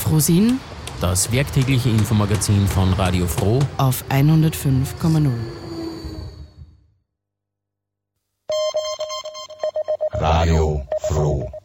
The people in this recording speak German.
Frosin, das werktägliche Infomagazin von Radio Froh auf 105,0. Radio Froh.